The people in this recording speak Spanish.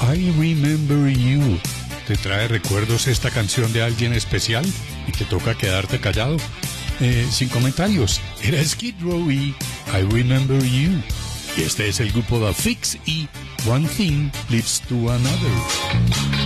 I Remember You. ¿Te trae recuerdos esta canción de alguien especial y te toca quedarte callado? Sin comentarios. Era Skid Row y I Remember You. Y este es el grupo The Fix y One Thing Leads to Another.